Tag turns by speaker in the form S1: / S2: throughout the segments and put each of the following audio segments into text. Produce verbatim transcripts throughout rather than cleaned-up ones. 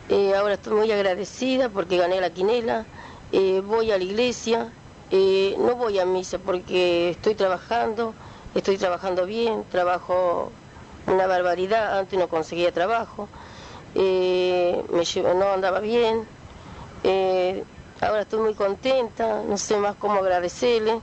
S1: Eh, ahora estoy muy agradecida porque gané la quinela. Eh, voy a la iglesia. Eh, no voy a misa porque estoy trabajando. Estoy trabajando bien. Trabajo una barbaridad. Antes no conseguía trabajo. Eh, me llevo, no andaba bien. Eh, ahora estoy muy contenta. No sé más cómo agradecerle.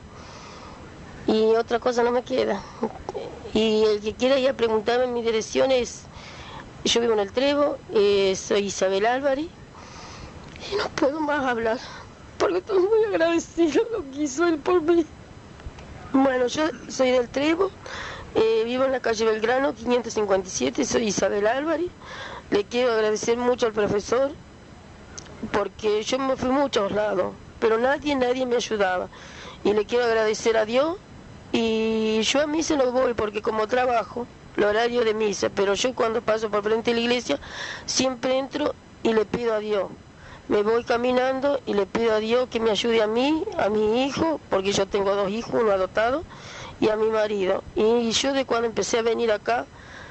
S1: Y otra cosa no me queda. Y el que quiera ir a preguntarme mi dirección es... Yo vivo en el Trevo, eh, soy Isabel Álvarez y no puedo más hablar porque estoy muy agradecida lo que hizo él por mí. Bueno, yo soy del Trevo, eh, vivo en la calle Belgrano quinientos cincuenta y siete, soy Isabel Álvarez. Le quiero agradecer mucho al profesor porque yo me fui a muchos lados, pero nadie, nadie me ayudaba. Y le quiero agradecer a Dios y yo a mí se lo voy porque como trabajo, el horario de misa, pero yo cuando paso por frente de la iglesia siempre entro y le pido a Dios. Me voy caminando y le pido a Dios que me ayude a mí, a mi hijo, porque yo tengo dos hijos, uno adoptado, y a mi marido. Y yo de cuando empecé a venir acá,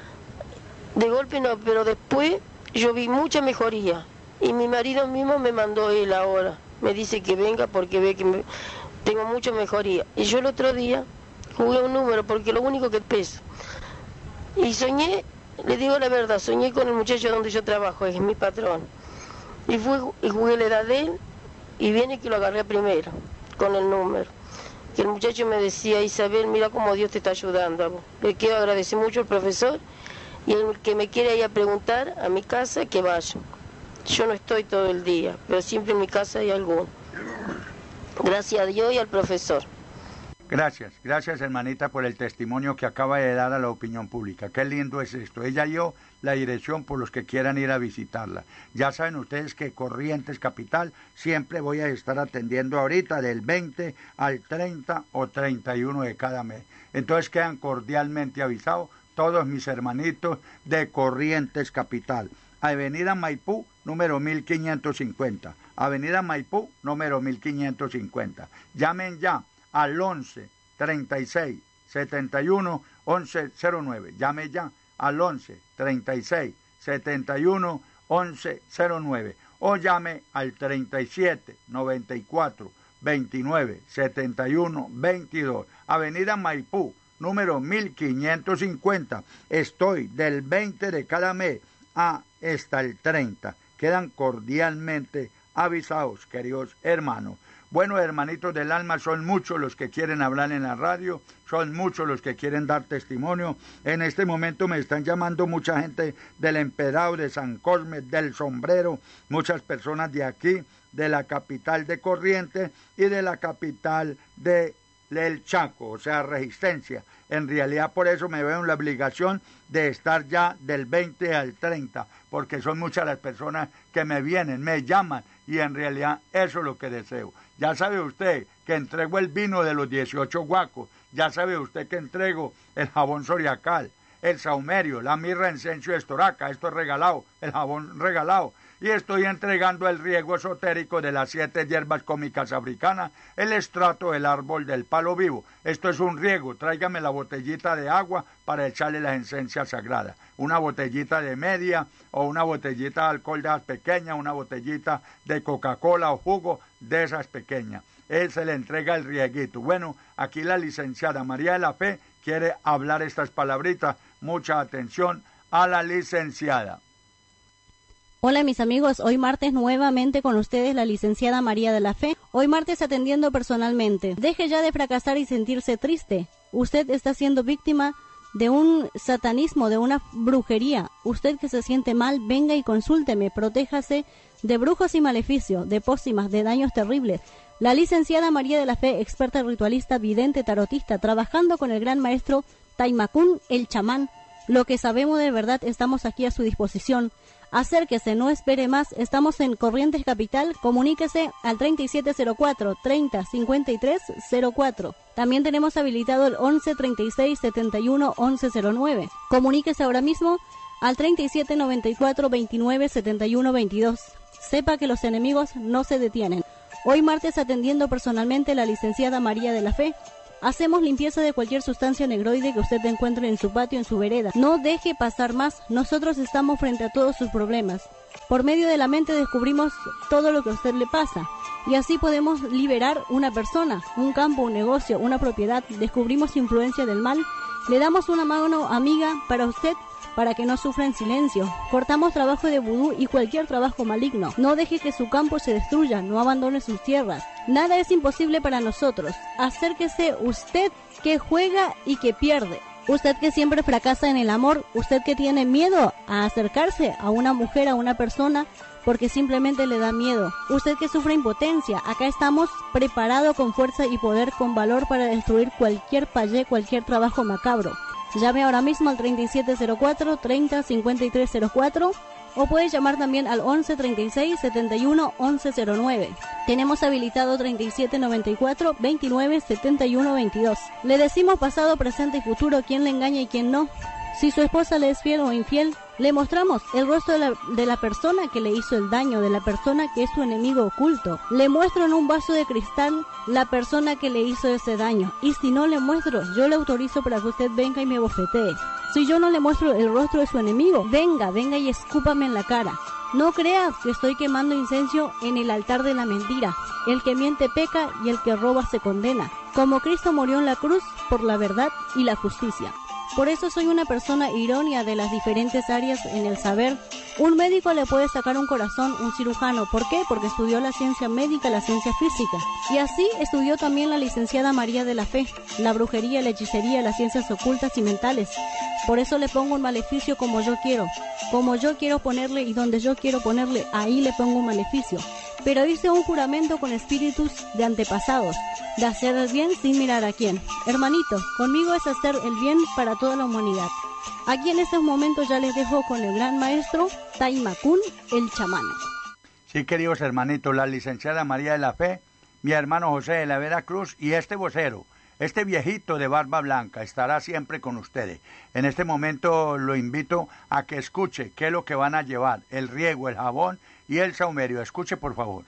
S1: de golpe no, pero después yo vi mucha mejoría. Y mi marido mismo me mandó él ahora. Me dice que venga porque ve que me... tengo mucha mejoría. Y yo el otro día jugué un número porque lo único que peso. Y soñé, le digo la verdad, soñé con el muchacho donde yo trabajo, es mi patrón. Y, fui, y jugué la edad de él y viene que lo agarré primero, con el número. Que el muchacho me decía, Isabel, mira cómo Dios te está ayudando a vos. Le quiero agradecer mucho al profesor y el que me quiera ir a preguntar a mi casa, que vaya. Yo no estoy todo el día, pero siempre en mi casa hay alguno. Gracias a Dios y al profesor.
S2: Gracias, gracias hermanita por el testimonio que acaba de dar a la opinión pública. Qué lindo es esto. Ella dio la dirección por los que quieran ir a visitarla. Ya saben ustedes que Corrientes Capital siempre voy a estar atendiendo ahorita del veinte al treinta o treinta y uno de cada mes. Entonces quedan cordialmente avisados todos mis hermanitos de Corrientes Capital. Avenida Maipú, número mil quinientos cincuenta. Avenida Maipú, número mil quinientos cincuenta. Llamen ya al once, treinta y seis, setenta y uno, once cero nueve. Llame ya al once, treinta y seis, setenta y uno, once cero nueve. O llame al treinta y siete, noventa y cuatro, veintinueve, setenta y uno, veintidós. Avenida Maipú, número mil quinientos cincuenta. Estoy del veinte de cada mes a hasta el treinta. Quedan cordialmente avisados, queridos hermanos. Bueno, hermanitos del alma, son muchos los que quieren hablar en la radio, son muchos los que quieren dar testimonio. En este momento me están llamando mucha gente del Empedrado, de San Cosme, del Sombrero, muchas personas de aquí, de la capital de Corrientes y de la capital de del Chaco, o sea, Resistencia. En realidad por eso me veo en la obligación de estar ya del veinte al treinta, porque son muchas las personas que me vienen, me llaman, y en realidad eso es lo que deseo. Ya sabe usted que entrego el vino de los dieciocho guacos, ya sabe usted que entrego el jabón Soriacal, el saumerio, la mirra, incienso y estoraca, esto es regalado, el jabón regalado. Y estoy entregando el riego esotérico de las siete hierbas cómicas africanas, el estrato del árbol del palo vivo. Esto es un riego, tráigame la botellita de agua para echarle la esencia sagrada. Una botellita de media o una botellita de alcohol de esas pequeñas, una botellita de Coca-Cola o jugo de esas pequeñas. Él se le entrega el rieguito. Bueno, aquí la licenciada María de la Fe quiere hablar estas palabritas. Mucha atención a la licenciada.
S3: Hola mis amigos, hoy martes nuevamente con ustedes la licenciada María de la Fe. Hoy martes atendiendo personalmente. Deje ya de fracasar y sentirse triste. Usted está siendo víctima de un satanismo, de una brujería. Usted que se siente mal, venga y consúlteme. Protéjase de brujos y maleficios, de pócimas, de daños terribles. La licenciada María de la Fe, experta ritualista, vidente, tarotista, trabajando con el gran maestro Taimacún, el chamán. Lo que sabemos de verdad, estamos aquí a su disposición. Acérquese, no espere más. Estamos en Corrientes Capital. Comuníquese al treinta y siete cero cuatro, treinta, cincuenta y tres cero cuatro. También tenemos habilitado el once, treinta y seis, setenta y uno, once cero nueve. Comuníquese ahora mismo al treinta y siete, noventa y cuatro, veintinueve, setenta y uno, veintidós. Sepa que los enemigos no se detienen. Hoy martes atendiendo personalmente la licenciada María de la Fe. Hacemos limpieza de cualquier sustancia negroide que usted encuentre en su patio, en su vereda. No deje pasar más. Nosotros estamos frente a todos sus problemas. Por medio de la mente descubrimos todo lo que a usted le pasa. Y así podemos liberar una persona, un campo, un negocio, una propiedad. Descubrimos influencia del mal. Le damos una mano amiga para usted, para que no sufra en silencio. Cortamos trabajo de vudú y cualquier trabajo maligno. No deje que su campo se destruya, no abandone sus tierras. Nada es imposible para nosotros. Acérquese usted que juega y que pierde. Usted que siempre fracasa en el amor, usted que tiene miedo a acercarse a una mujer, a una persona, porque simplemente le da miedo. Usted que sufre impotencia, acá estamos preparados con fuerza y poder, con valor para destruir cualquier payé, cualquier trabajo macabro. Llame ahora mismo al treinta y siete cero cuatro, treinta, cincuenta y tres cero cuatro o puede llamar también al once treinta y seis, setenta y uno, once cero nueve. Tenemos habilitado treinta y siete noventa y cuatro, veintinueve, setenta y uno, veintidós. Le decimos pasado, presente y futuro, quién le engaña y quién no. Si su esposa le es fiel o infiel, le mostramos el rostro de la, de la persona que le hizo el daño, de la persona que es su enemigo oculto. Le muestro en un vaso de cristal la persona que le hizo ese daño. Y si no le muestro, yo le autorizo para que usted venga y me bofetee. Si yo no le muestro el rostro de su enemigo, venga, venga y escúpame en la cara. No creas que estoy quemando incenso en el altar de la mentira. El que miente peca y el que roba se condena. Como Cristo murió en la cruz por la verdad y la justicia. Por eso soy una persona idónea de las diferentes áreas en el saber. Un médico le puede sacar un corazón, un cirujano. ¿Por qué? Porque estudió la ciencia médica, la ciencia física. Y así estudió también la licenciada María de la Fe, la brujería, la hechicería, las ciencias ocultas y mentales. Por eso le pongo un maleficio como yo quiero. Como yo quiero ponerle y donde yo quiero ponerle, ahí le pongo un maleficio. Pero hice un juramento con espíritus de antepasados, de hacer el bien sin mirar a quién. Hermanito, conmigo es hacer el bien para toda la humanidad. Aquí en estos momentos ya les dejo con el gran maestro Taimakún, el chamán.
S2: Sí, queridos hermanitos, la licenciada María de la Fe, mi hermano José de la Veracruz y este vocero, este viejito de barba blanca, estará siempre con ustedes. En este momento lo invito a que escuche qué es lo que van a llevar, el riego, el jabón y el saumerio. Escuche, por favor.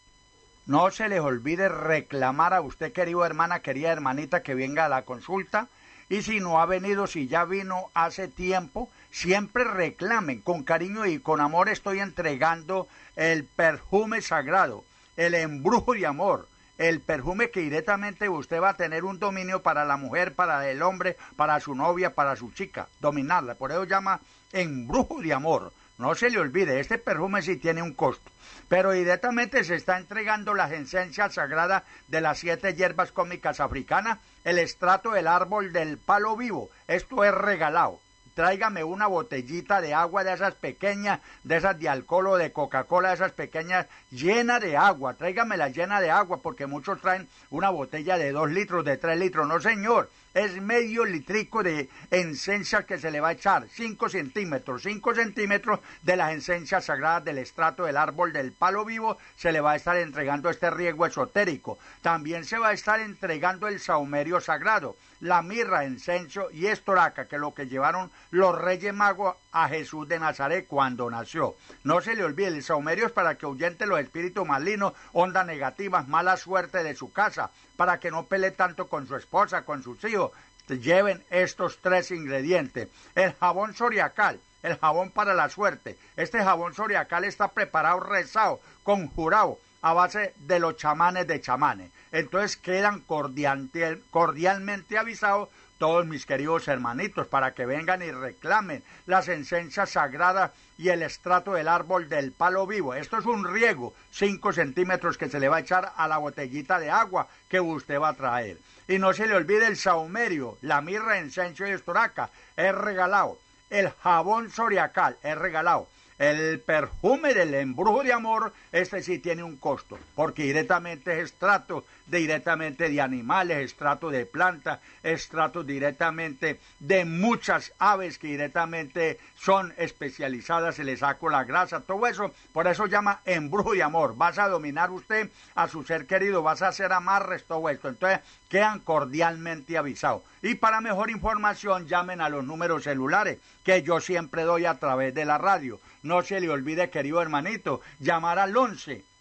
S2: No se les olvide reclamar a usted, querido hermana, querida hermanita, que venga a la consulta. Y si no ha venido, si ya vino hace tiempo, siempre reclamen. Con cariño y con amor estoy entregando el perfume sagrado, el embrujo de amor, el perfume que directamente usted va a tener un dominio para la mujer, para el hombre, para su novia, para su chica, dominarla. Por eso llama embrujo de amor. No se le olvide, este perfume sí tiene un costo, pero directamente se está entregando la esencia sagrada de las siete hierbas cómicas africanas, el estrato del árbol del palo vivo. Esto es regalado. Tráigame una botellita de agua de esas pequeñas, de esas de alcohol o de Coca-Cola, de esas pequeñas, llena de agua. Tráigamela llena de agua, porque muchos traen una botella de dos litros, de tres litros. No, señor, es medio litrico de esencia que se le va a echar, cinco centímetros, cinco centímetros de las esencias sagradas del estrato del árbol del palo vivo, se le va a estar entregando este riego esotérico. También se va a estar entregando el saumerio sagrado, la mirra, incienso y estoraca, que es lo que llevaron los Reyes Magos a Jesús de Nazaret cuando nació. No se le olvide, el saumerio es para que ahuyente los espíritus malignos, ondas negativas, mala suerte de su casa, para que no pelee tanto con su esposa, con sus hijos. Lleven estos tres ingredientes. El jabón zodiacal, el jabón para la suerte. Este jabón zodiacal está preparado, rezado, conjurado a base de los chamanes de chamanes. Entonces quedan cordiante, cordialmente avisados todos mis queridos hermanitos, para que vengan y reclamen las esencias sagradas y el estrato del árbol del palo vivo. Esto es un riego, cinco centímetros que se le va a echar a la botellita de agua que usted va a traer. Y no se le olvide el saumerio, la mirra, incienso y estoraca, es regalado. El jabón zodiacal es regalado. El perfume del embrujo de amor, este sí tiene un costo, porque directamente es extracto de, directamente de animales, extracto de plantas, extracto directamente de muchas aves que directamente son especializadas, se le saco la grasa, todo eso, por eso llama embrujo de amor. Vas a dominar usted a su ser querido, vas a hacer amarres, todo esto. Entonces quedan cordialmente avisados. Y para mejor información llamen a los números celulares que yo siempre doy a través de la radio. No se le olvide, querido hermanito, llamar al once,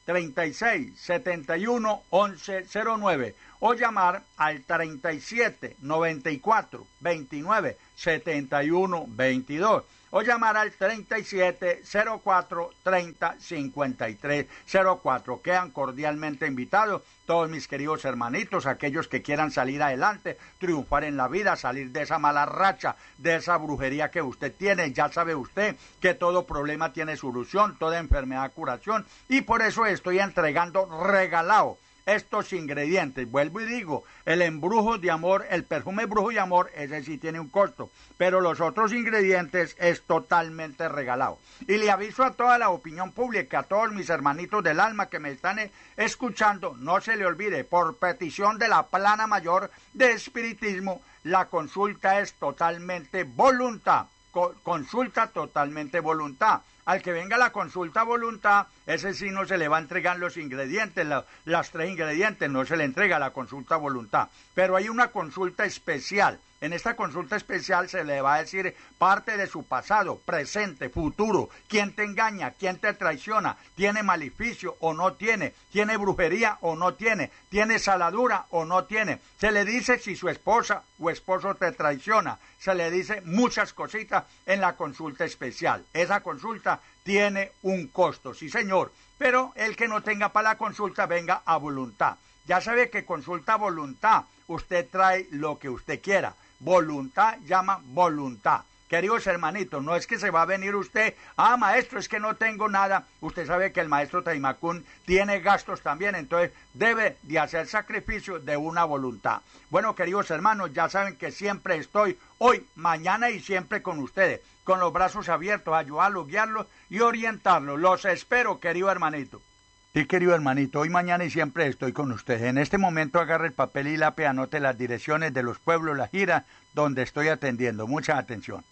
S2: treinta y seis, setenta y uno, once cero nueve o llamar al treinta y siete, noventa y cuatro, veintinueve, setenta y uno, veintidós o llamar al treinta y siete, cero cuatro, treinta, cincuenta y tres, cero cuatro. Quedan cordialmente invitados todos mis queridos hermanitos, aquellos que quieran salir adelante, triunfar en la vida, salir de esa mala racha, de esa brujería que usted tiene. Ya sabe usted que todo problema tiene solución, toda enfermedad curación, y por eso estoy entregando regalado estos ingredientes. Vuelvo y digo, el embrujo de amor, el perfume brujo de amor, ese sí tiene un costo, pero los otros ingredientes es totalmente regalado. Y le aviso a toda la opinión pública, a todos mis hermanitos del alma que me están escuchando, no se le olvide, por petición de la plana mayor de espiritismo, la consulta es totalmente voluntad, co- consulta totalmente voluntad. Al que venga la consulta voluntad, ese sí no se le va a entregar los ingredientes, la, las tres ingredientes, no se le entrega la consulta voluntad. Pero hay una consulta especial. En esta consulta especial se le va a decir parte de su pasado, presente, futuro, quién te engaña, quién te traiciona, tiene maleficio o no tiene, tiene brujería o no tiene, tiene saladura o no tiene. Se le dice si su esposa o esposo te traiciona, se le dice muchas cositas en la consulta especial. Esa consulta tiene un costo, sí señor, pero el que no tenga para la consulta venga a voluntad. Ya sabe que consulta voluntad, usted trae lo que usted quiera. Voluntad llama voluntad. Queridos hermanitos, no es que se va a venir usted, ah, maestro, es que no tengo nada. Usted sabe que el maestro Taimacún tiene gastos también, entonces debe de hacer sacrificio de una voluntad. Bueno, queridos hermanos, ya saben que siempre estoy hoy, mañana y siempre con ustedes, con los brazos abiertos, ayudarlos, guiarlos y orientarlos. Los espero, querido hermanito. Sí, querido hermanito, hoy, mañana y siempre estoy con ustedes. En este momento agarre el papel y lápiz, anote las direcciones de los pueblos, la gira, donde estoy atendiendo. Mucha atención.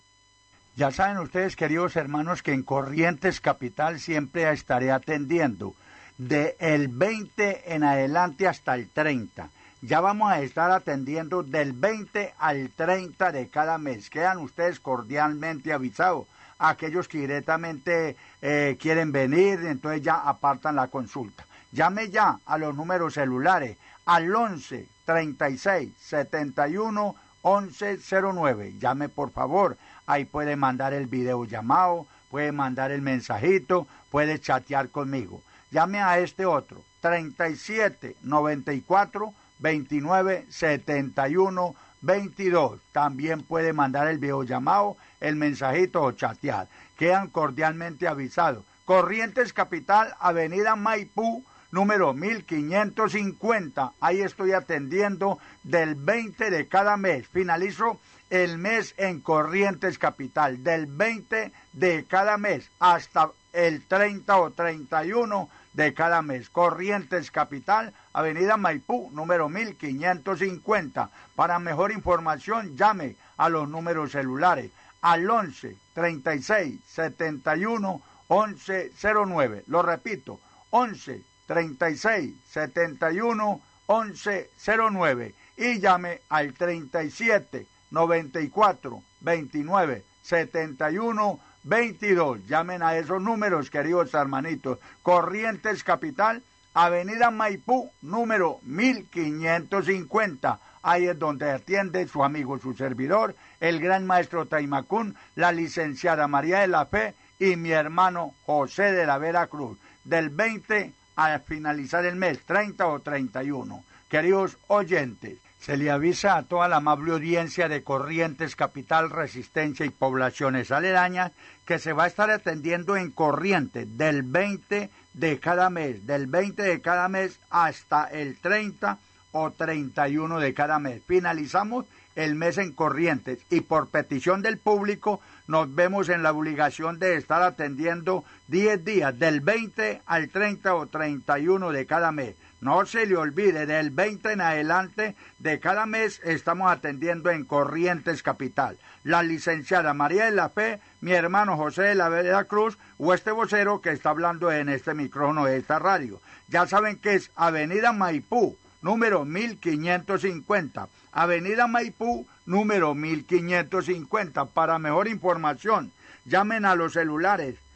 S2: Ya saben ustedes, queridos hermanos, que en Corrientes Capital siempre estaré atendiendo. De el veinte en adelante hasta el treinta. Ya vamos a estar atendiendo del veinte al treinta de cada mes. Quedan ustedes cordialmente avisados. Aquellos que directamente eh, quieren venir, entonces ya apartan la consulta. Llame ya a los números celulares al once, treinta y seis, setenta y uno, once cero nueve. Llame por favor, ahí puede mandar el video llamado, puede mandar el mensajito, puede chatear conmigo. Llame a este otro, treinta y siete, noventa y cuatro, veintinueve, setenta y uno, veintidós. También puede mandar el video llamado, el mensajito o chatear. Quedan cordialmente avisados. Corrientes Capital, Avenida Maipú, número mil quinientos cincuenta. Ahí estoy atendiendo del veinte de cada mes. Finalizo el mes en Corrientes Capital, del veinte de cada mes hasta el treinta o treinta y uno de cada mes. Corrientes Capital, Avenida Maipú, número mil quinientos cincuenta. Para mejor información, llame a los números celulares al once, treinta y seis, setenta y uno, once cero nueve. Lo repito, once, treinta y seis, setenta y uno, once cero nueve. Y llame al treinta y siete, noventa y cuatro, veintinueve, setenta y uno, veintidós. Llamen a esos números, queridos hermanitos. Corrientes Capital, Avenida Maipú, número mil quinientos cincuenta. Ahí es donde atiende su amigo, su servidor, el gran maestro Taimacún, la licenciada María de la Fe y mi hermano José de la Vera Cruz, del veinte al finalizar el mes, treinta o treinta y uno. Queridos oyentes, se le avisa a toda la amable audiencia de Corrientes Capital, Resistencia y poblaciones aledañas que se va a estar atendiendo en Corrientes del veinte de cada mes, del veinte de cada mes hasta el treinta o treinta y uno de cada mes. Finalizamos el mes en Corrientes y por petición del público nos vemos en la obligación de estar atendiendo diez días, del veinte al treinta o treinta y uno de cada mes. No se le olvide, del veinte en adelante de cada mes estamos atendiendo en Corrientes Capital. La licenciada María de la Fe, mi hermano José de la Vera Cruz o este vocero que está hablando en este micrófono de esta radio. Ya saben que es Avenida Maipú, número mil quinientos cincuenta. Avenida Maipú, número mil quinientos cincuenta. Para mejor información, llamen a los celulares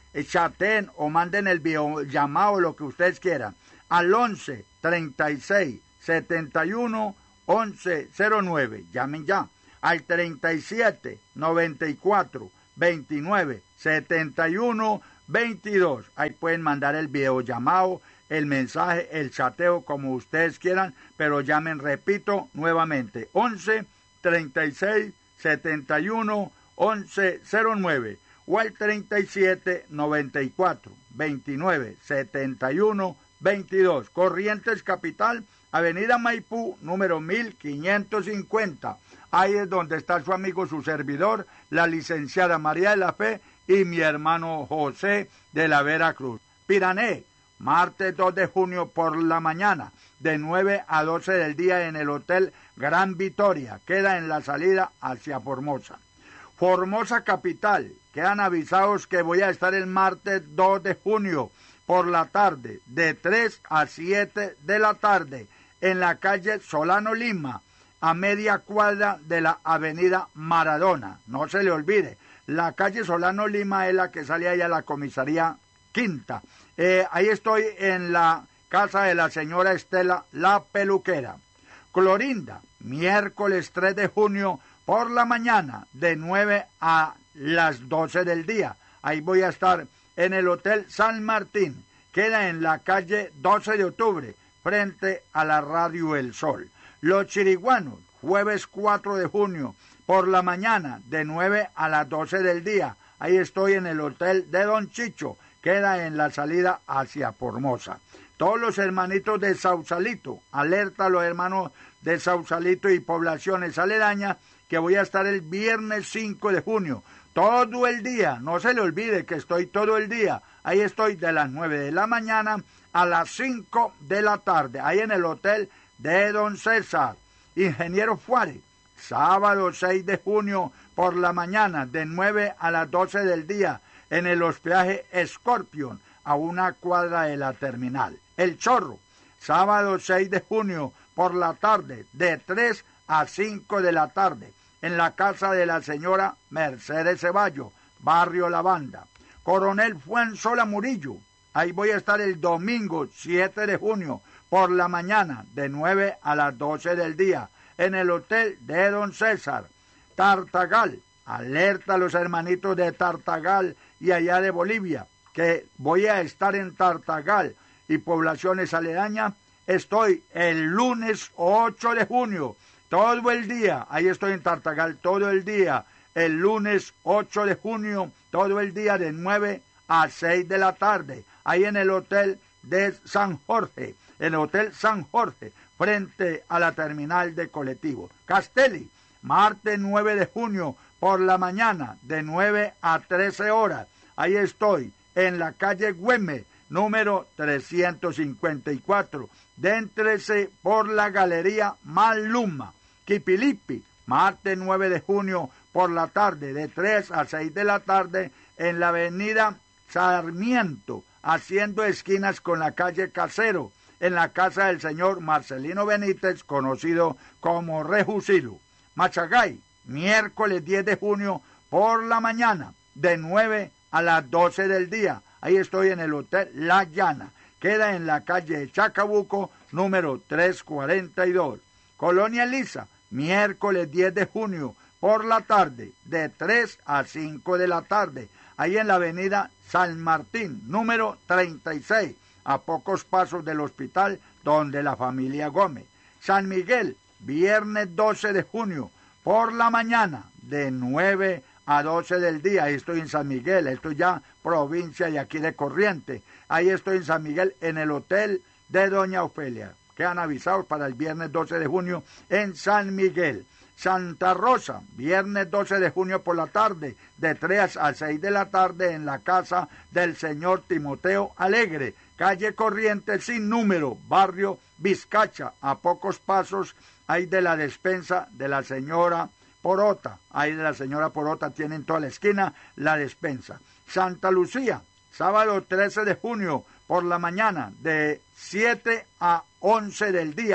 S2: eh, chaten o manden el videollamado, lo que ustedes quieran, al once, treinta y seis, setenta y uno, once cero nueve. Llamen ya al treinta y siete, noventa y cuatro, veintinueve, setenta y uno, veintidós. Ahí pueden mandar el videollamado, el mensaje, el chateo, como ustedes quieran, pero llamen, repito, nuevamente, once, treinta y seis, setenta y uno, once cero nueve, o al treinta y siete, noventa y cuatro, veintinueve, setenta y uno, veintidós. Corrientes Capital, Avenida Maipú, número mil quinientos cincuenta. Ahí es donde está su amigo, su servidor, la licenciada María de la Fe y mi hermano José de la Veracruz. Pirané, martes dos de junio por la mañana, de nueve a doce del día en el Hotel Gran Vitoria. Queda en la salida hacia Formosa. Formosa Capital, quedan avisados que voy a estar el martes dos de junio por la tarde, de tres a siete de la tarde, en la calle Solano Lima, a media cuadra de la avenida Maradona. No se le olvide, la calle Solano Lima es la que sale ahí a la comisaría Quinta. Eh, ahí estoy en la casa de la señora Estela, la peluquera. Clorinda, miércoles tres de junio por la mañana, de nueve a las doce del día. Ahí voy a estar en el Hotel San Martín. Queda en la calle doce de octubre, frente a la Radio El Sol. Los Chiriguanos, jueves cuatro de junio, por la mañana, de nueve a las doce del día. Ahí estoy en el Hotel de Don Chicho, queda en la salida hacia Formosa. Todos los hermanitos de Sausalito, alerta a los hermanos de Sausalito y poblaciones aledañas, que voy a estar el viernes cinco de junio, todo el día. No se le olvide que estoy todo el día. Ahí estoy de las nueve de la mañana a las cinco de la tarde, ahí en el Hotel de Don César. Ingeniero Juárez, sábado seis de junio por la mañana, de nueve a las doce del día, en el hospedaje Scorpion, a una cuadra de la terminal. El Chorro, sábado seis de junio por la tarde, de tres a cinco de la tarde, en la casa de la señora Mercedes Ceballo, barrio La Banda. Coronel Fuensola Murillo, ahí voy a estar el domingo siete de junio por la mañana, de nueve a las doce del día, en el Hotel de Don César. Tartagal, alerta a los hermanitos de Tartagal y allá de Bolivia, que voy a estar en Tartagal y poblaciones aledañas. Estoy el lunes ocho de junio, todo el día, ahí estoy en Tartagal todo el día, el lunes ocho de junio, todo el día de nueve a seis de la tarde, ahí en el Hotel de San Jorge, en el Hotel San Jorge, frente a la terminal de colectivo. Castelli, martes nueve de junio por la mañana, de nueve a trece horas, ahí estoy en la calle Güemes, número trescientos cincuenta y cuatro, déntrese por la Galería Maluma. Quipilipi, martes nueve de junio por la tarde, de tres a seis de la tarde, en la avenida Sarmiento, haciendo esquinas con la calle Casero, en la casa del señor Marcelino Benítez, conocido como Rejusilu. Machagay, miércoles diez de junio por la mañana, de nueve a las doce del día. Ahí estoy en el Hotel La Llana, queda en la calle Chacabuco, número trescientos cuarenta y dos. Colonia Lisa, miércoles diez de junio por la tarde, de tres a cinco de la tarde, ahí en la avenida San Martín, número treinta y seis, a pocos pasos del hospital donde la familia Gómez. San Miguel, viernes doce de junio por la mañana, de nueve a doce del día. Ahí estoy en San Miguel, estoy ya provincia de aquí de Corrientes. Ahí estoy en San Miguel, en el Hotel de Doña Ofelia. Quedan avisados para el viernes doce de junio en San Miguel. Santa Rosa, viernes doce de junio por la tarde, de tres a seis de la tarde, en la casa del señor Timoteo Alegre, calle Corrientes sin número, barrio Vizcacha, a pocos pasos ahí de la despensa de la señora Porota. Ahí de la señora Porota tienen toda la esquina la despensa. Santa Lucía, sábado trece de junio por la mañana, de siete a once del día,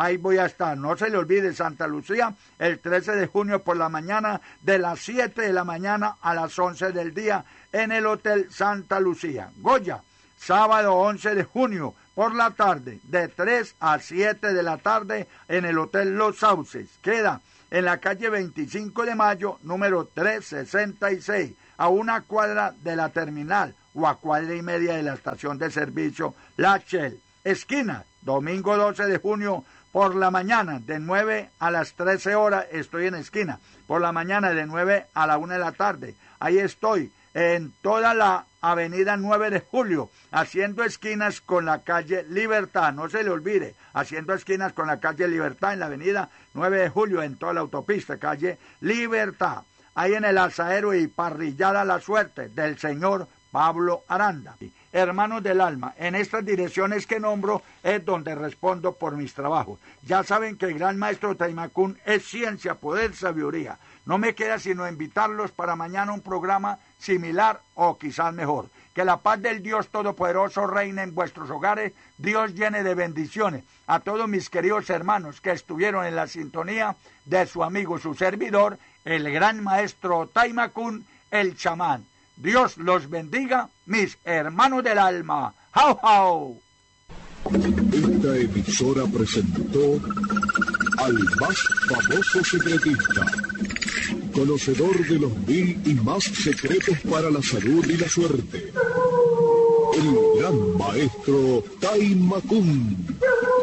S2: ahí voy a estar. No se le olvide, Santa Lucía, el trece de junio por la mañana, de las siete de la mañana a las once del día, en el Hotel Santa Lucía. Goya, sábado once de junio por la tarde, de tres a siete de la tarde, en el Hotel Los Sauces. Queda en la calle veinticinco de mayo, número trescientos sesenta y seis, a una cuadra de la terminal o a cuadra y media de la estación de servicio La Shell. Esquina, domingo doce de junio por la mañana, de nueve a las trece horas, estoy en esquina. Por la mañana, de nueve a la una de la tarde. Ahí estoy, en toda la avenida nueve de julio, haciendo esquinas con la calle Libertad. No se le olvide, haciendo esquinas con la calle Libertad, en la avenida nueve de julio, en toda la autopista, calle Libertad. Ahí en el asadero y parrillada La Suerte, del señor Pablo Aranda. Hermanos del alma, en estas direcciones que nombro es donde respondo por mis trabajos. Ya saben que el gran maestro Taimacún es ciencia, poder, sabiduría. No me queda sino invitarlos para mañana un programa similar o quizás mejor. Que la paz del Dios Todopoderoso reine en vuestros hogares, Dios llene de bendiciones a todos mis queridos hermanos que estuvieron en la sintonía de su amigo, su servidor, el gran maestro Taimacún, el chamán. Dios los bendiga, mis hermanos del alma. ¡Jau, jau!
S4: Esta emisora presentó al más famoso secretista, conocedor de los mil y más secretos para la salud y la suerte, el gran maestro Taimacún.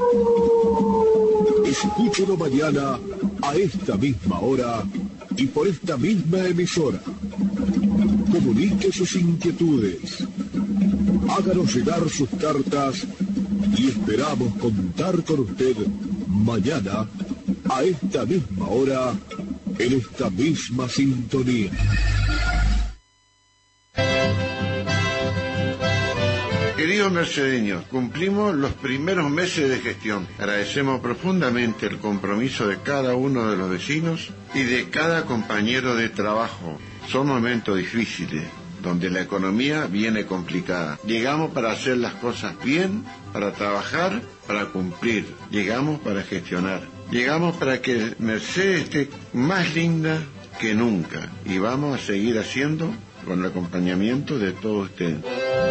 S4: Escúchelo mañana a esta misma hora y por esta misma emisora. Comunique sus inquietudes, háganos llegar sus cartas y esperamos contar con usted mañana a esta misma hora en esta misma sintonía.
S5: Queridos mercedeños, cumplimos los primeros meses de gestión. Agradecemos profundamente el compromiso de cada uno de los vecinos y de cada compañero de trabajo. Son momentos difíciles, donde la economía viene complicada. Llegamos para hacer las cosas bien, para trabajar, para cumplir. Llegamos para gestionar. Llegamos para que Mercedes esté más linda que nunca. Y vamos a seguir haciendo con el acompañamiento de todos ustedes.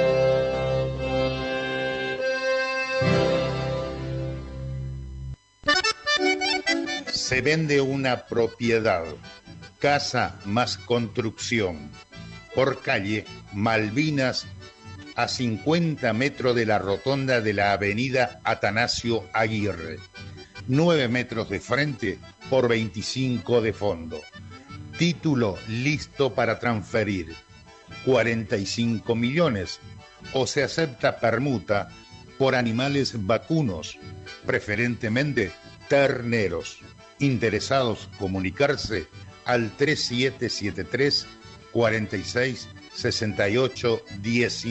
S6: Se vende una propiedad, casa más construcción, por calle Malvinas, a cincuenta metros de la rotonda de la avenida Atanasio Aguirre, nueve metros de frente por veinticinco de fondo. Título listo para transferir, cuarenta y cinco millones, o se acepta permuta por animales vacunos, preferentemente terneros. Interesados comunicarse al tres siete siete tres, cuarenta y seis, sesenta y ocho, diez.